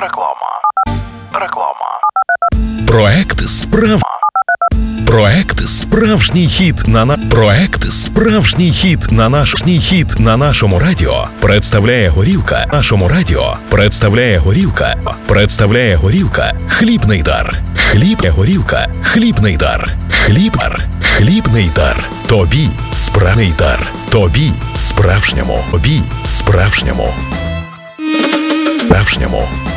Проект «Справжній хіт» на нашому радіо представляє горілка «Хлібний дар». Хлібний дар. Тобі справжній дар. Тобі справжньому.